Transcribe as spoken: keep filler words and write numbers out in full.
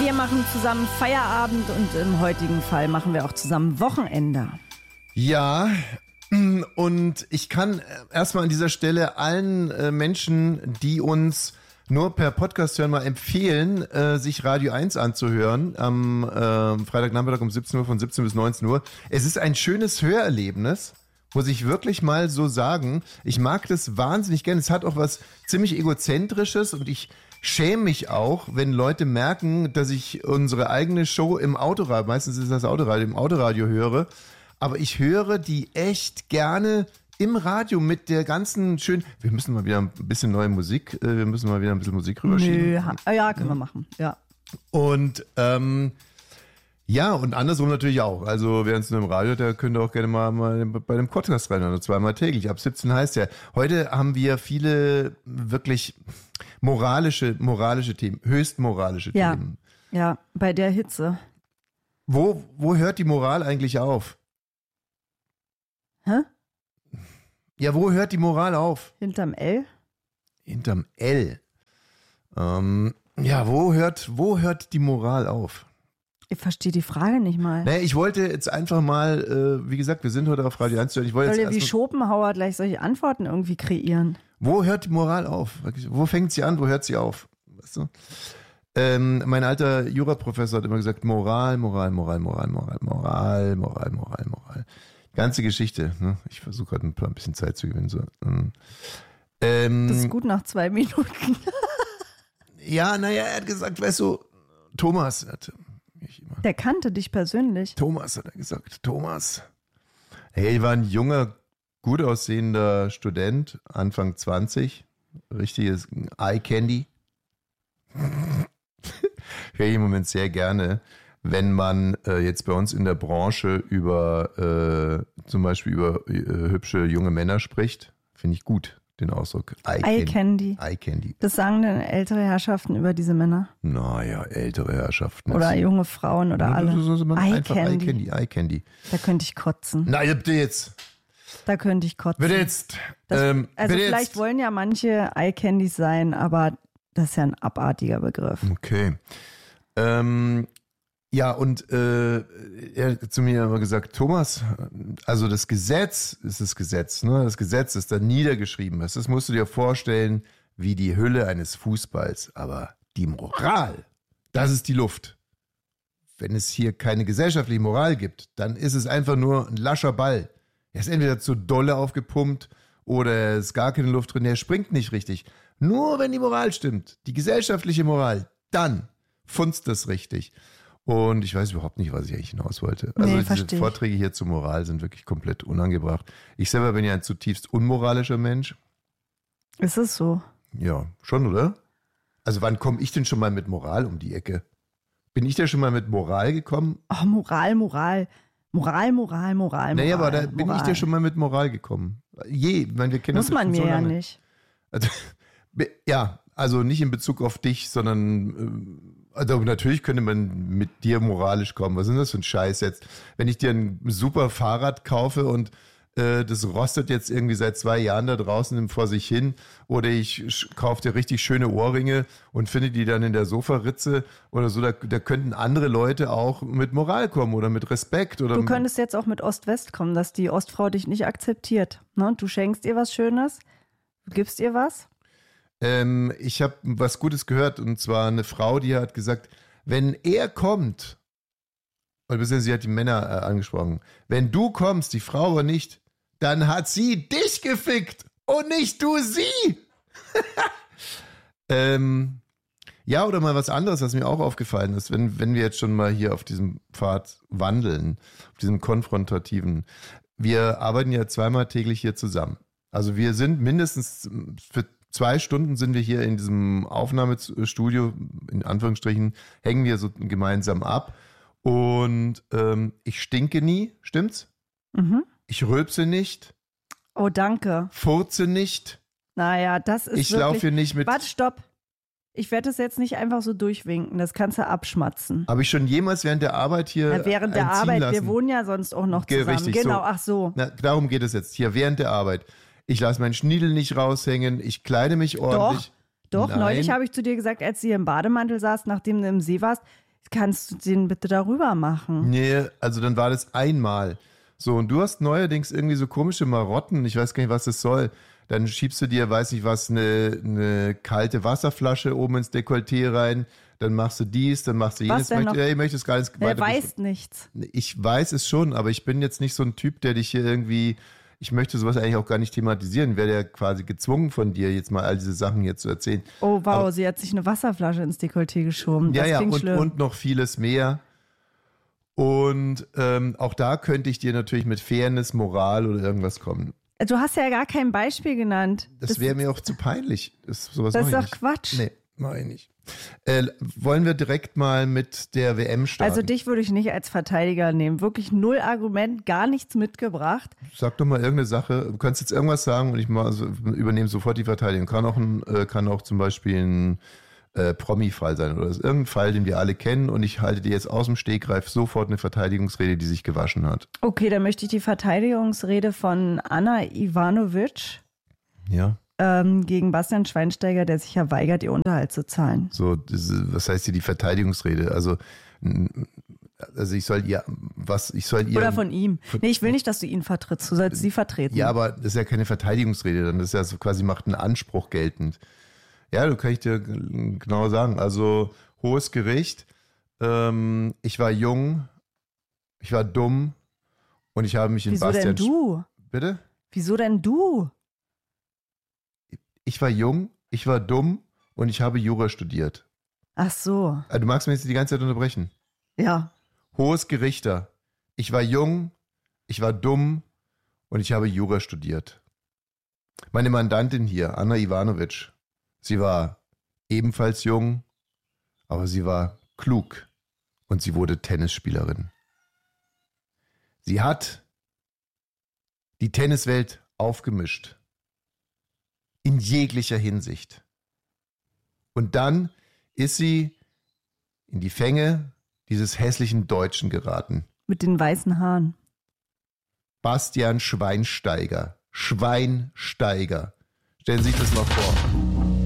Wir machen zusammen Feierabend und im heutigen Fall machen wir auch zusammen Wochenende. Ja, und ich kann erstmal an dieser Stelle allen äh, Menschen, die uns nur per Podcast hören, mal empfehlen, äh, sich Radio eins anzuhören am äh, Freitagnachmittag um siebzehn Uhr von siebzehn bis neunzehn Uhr. Es ist ein schönes Hörerlebnis, muss ich wirklich mal so sagen. Ich mag das wahnsinnig gerne. Es hat auch was ziemlich Egozentrisches und ich schäme mich auch, wenn Leute merken, dass ich unsere eigene Show im Autoradio, meistens ist das Autoradio, im Autoradio höre, aber ich höre die echt gerne im Radio mit der ganzen schönen, wir müssen mal wieder ein bisschen neue Musik, wir müssen mal wieder ein bisschen Musik rüberschieben. Nö, ha- ja, können wir machen, ja. Und ähm, ja, und andersrum natürlich auch. Also während es nur im Radio, da könnt ihr auch gerne mal, mal bei dem Podcast rein, also zweimal täglich. Ab siebzehn heißt ja. Heute haben wir viele wirklich moralische, moralische Themen, höchst moralische Ja, Themen. ja, bei der Hitze. Wo, wo hört die Moral eigentlich auf? Hä? Ja, wo hört die Moral auf? Hinterm L? Hinterm L. Ähm, ja, wo hört, wo hört die Moral auf? Ich verstehe die Frage nicht mal. Naja, ich wollte jetzt einfach mal, äh, wie gesagt, wir sind heute auf Radio eins. Ich wollte Soll jetzt ja wie erst mal, Schopenhauer gleich solche Antworten irgendwie kreieren? wo hört die Moral auf? Wo fängt sie an, wo hört sie auf? Weißt du? Ähm, mein alter Juraprofessor hat immer gesagt, Moral, Moral, Moral, Moral, Moral, Moral, Moral, Moral, Moral. Ganze Geschichte. Ne? Ich versuche gerade ein, paar, ein bisschen Zeit zu gewinnen. So. Ähm, Das ist gut nach zwei Minuten. Ja, naja, er hat gesagt, weißt du, Thomas, er hat mich immer, Der kannte dich persönlich. Thomas hat er gesagt, Thomas. Hey, ich war ein junger, gut aussehender Student, Anfang zwanzig, richtiges Eye Candy. Höre ich im Moment sehr gerne, wenn man äh, jetzt bei uns in der Branche über äh, zum Beispiel über äh, hübsche junge Männer spricht, finde ich gut, den Ausdruck Eye Eye Candy. Candy. Eye Candy. Das sagen denn ältere Herrschaften über diese Männer? Naja, ältere Herrschaften. Oder junge Frauen oder alle? Eye Eye Candy. Candy. Eye Candy, Eye Candy. Da könnte ich kotzen. Na, bitte jetzt. Da könnte ich kotzen. Bitte jetzt. Das, ähm, also bitte vielleicht jetzt. wollen ja manche Eye Candies sein, aber das ist ja ein abartiger Begriff. Okay. Ähm, ja, und äh, er hat zu mir immer gesagt, Thomas, also das Gesetz ist das Gesetz, ne? Das Gesetz ist da niedergeschrieben. Das musst du dir vorstellen wie die Hülle eines Fußballs. Aber die Moral, das ist die Luft. Wenn es hier keine gesellschaftliche Moral gibt, dann ist es einfach nur ein lascher Ball. Er ist entweder zu dolle aufgepumpt oder es ist gar keine Luft drin, er springt nicht richtig. Nur wenn die Moral stimmt, die gesellschaftliche Moral, dann funzt das richtig. Und ich weiß überhaupt nicht, was ich eigentlich hinaus wollte. Also Nee, diese versteh ich. Vorträge hier zur Moral sind wirklich komplett unangebracht. Ich selber bin ja ein zutiefst unmoralischer Mensch. Ist es so? Ja, schon, oder? Also wann komme ich denn schon mal mit Moral um die Ecke? Bin ich da schon mal mit Moral gekommen? Oh, Moral, Moral. Moral, Moral, Moral, Moral. Naja, aber da bin Moral. ich da schon mal mit Moral gekommen. Je, ich meine, wir kennen Muss uns man schon mir so ja lange. nicht. Also, be- ja, also nicht in Bezug auf dich, sondern äh, also natürlich könnte man mit dir moralisch kommen. Was ist denn das für ein Scheiß jetzt? Wenn ich dir ein super Fahrrad kaufe und äh, das rostet jetzt irgendwie seit zwei Jahren da draußen vor sich hin oder ich sch- kaufe dir richtig schöne Ohrringe und finde die dann in der Sofaritze oder so, da, da könnten andere Leute auch mit Moral kommen oder mit Respekt. Oder Du könntest jetzt auch mit Ost-West kommen, dass die Ostfrau dich nicht akzeptiert. Ne? Du schenkst ihr was Schönes, du gibst ihr was. Ähm, ich habe was Gutes gehört und zwar eine Frau, die hat gesagt, wenn er kommt, oder beziehungsweise sie hat die Männer äh, angesprochen, wenn du kommst, die Frau aber nicht, dann hat sie dich gefickt und nicht du sie. ähm, ja, oder mal was anderes, was mir auch aufgefallen ist, wenn, wenn wir jetzt schon mal hier auf diesem Pfad wandeln, auf diesem konfrontativen, wir arbeiten ja zweimal täglich hier zusammen. Also wir sind mindestens für zwei Stunden sind wir hier in diesem Aufnahmestudio, in Anführungsstrichen, hängen wir so gemeinsam ab. Und ähm, ich stinke nie, stimmt's? Mhm. Ich rülpse nicht, Oh, danke. furze nicht, Naja, das ist ich wirklich... laufe hier nicht mit... Warte, stopp. Ich werde das jetzt nicht einfach so durchwinken. Das kannst du abschmatzen. Habe ich schon jemals während der Arbeit hier Ja, während der einziehen Arbeit, lassen? wir wohnen ja sonst auch noch Ge- zusammen. richtig, genau, so. ach so. Na, darum geht es jetzt. Hier während der Arbeit. Ich lasse meinen Schniedel nicht raushängen, ich kleide mich ordentlich. Doch, Nein. neulich habe ich zu dir gesagt, als du hier im Bademantel saßt, nachdem du im See warst, kannst du den bitte darüber machen? Nee, also dann war das einmal. So, und du hast neuerdings irgendwie so komische Marotten, ich weiß gar nicht, was das soll. Dann schiebst du dir, weiß nicht was, eine, eine kalte Wasserflasche oben ins Dekolleté rein, dann machst du dies, dann machst du jenes. Was denn noch? Ja, ich möchte es gar nicht Wer weiter weiß bes- nichts. Ich weiß es schon, aber ich bin jetzt nicht so ein Typ, der dich hier irgendwie, ich möchte sowas eigentlich auch gar nicht thematisieren. Ich werde ja quasi gezwungen von dir, jetzt mal all diese Sachen hier zu erzählen. Oh wow, Aber- sie hat sich eine Wasserflasche ins Dekolleté geschoben. Ja, Das ja, klingt und, schlimm. und noch vieles mehr. Und ähm, auch da könnte ich dir natürlich mit Fairness, Moral oder irgendwas kommen. Du hast ja gar kein Beispiel genannt. Das wäre mir auch zu peinlich. Das, sowas Das mach ist ich doch nicht. Quatsch. Nee, mache ich nicht. Äh, wollen wir direkt mal mit der W M starten? Also dich würde ich nicht als Verteidiger nehmen. Wirklich null Argument, gar nichts mitgebracht. Sag doch mal irgendeine Sache. Du kannst jetzt irgendwas sagen und ich mal, also, übernehme sofort die Verteidigung. Kann auch, ein, äh, kann auch zum Beispiel ein äh, Promi-Fall sein oder so. Irgendein Fall, den wir alle kennen und ich halte dir jetzt aus dem Stegreif sofort eine Verteidigungsrede, die sich gewaschen hat. Okay, dann möchte ich die Verteidigungsrede von Anna Ivanovic Ja. ähm, gegen Bastian Schweinsteiger, der sich ja weigert, ihr Unterhalt zu zahlen. So, das, was heißt hier die Verteidigungsrede? Also, n- also ich soll ihr, was, ich soll ihr. Oder von ihm. Nee, ich will nicht, dass du ihn vertrittst. Du sollst sie vertreten. Ja, aber das ist ja keine Verteidigungsrede, dann das ist ja so quasi macht einen Anspruch geltend. Ja, du kann ich dir g- genau sagen. Also, hohes Gericht, ähm, ich war jung, ich war dumm und ich habe mich in Wieso Bastian. denn du? Bitte? Wieso denn du? Ich war jung, ich war dumm und ich habe Jura studiert. Ach so, Ah, Du magst mich jetzt die ganze Zeit unterbrechen. ja. Hohes Gerichter. Ich war jung, ich war dumm und ich habe Jura studiert. Meine Mandantin hier, Anna Ivanovic, sie war ebenfalls jung, aber sie war klug und sie wurde Tennisspielerin. Sie hat die Tenniswelt aufgemischt. In jeglicher Hinsicht. Und dann ist sie in die Fänge dieses hässlichen Deutschen geraten. Mit den weißen Haaren. Bastian Schweinsteiger. Schweinsteiger. Stellen Sie sich das mal vor.